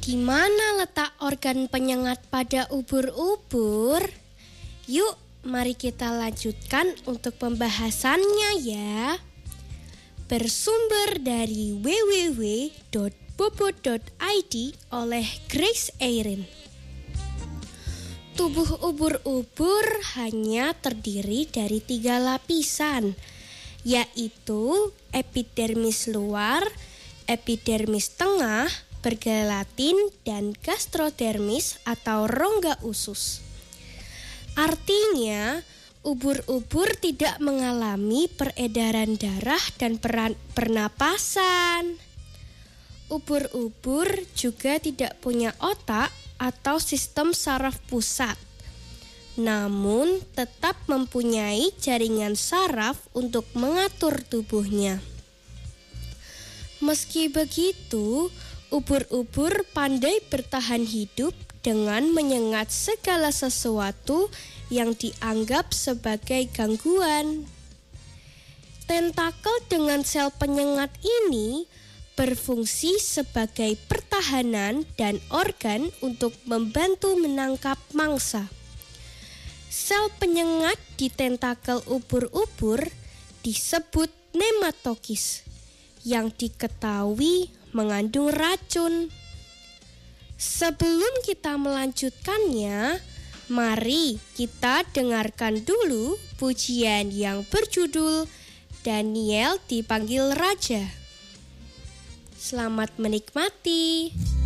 Di mana letak organ penyengat pada ubur-ubur? Yuk, mari kita lanjutkan untuk pembahasannya ya. Bersumber dari www.bobo.id oleh Grace Eirin. Tubuh ubur-ubur hanya terdiri dari 3 lapisan, yaitu epidermis luar, epidermis tengah, bergelatin, dan gastrodermis atau rongga usus. Artinya, ubur-ubur tidak mengalami peredaran darah dan pernapasan. Ubur-ubur juga tidak punya otak atau sistem saraf pusat, namun tetap mempunyai jaringan saraf untuk mengatur tubuhnya. Meski begitu, ubur-ubur pandai bertahan hidup dengan menyengat segala sesuatu yang dianggap sebagai gangguan. Tentakel dengan sel penyengat ini berfungsi sebagai pertahanan dan organ untuk membantu menangkap mangsa. Sel penyengat di tentakel ubur-ubur disebut nematokis, yang diketahui mengandung racun. Sebelum kita melanjutkannya, mari kita dengarkan dulu pujian yang berjudul Daniel Dipanggil Raja. Selamat menikmati.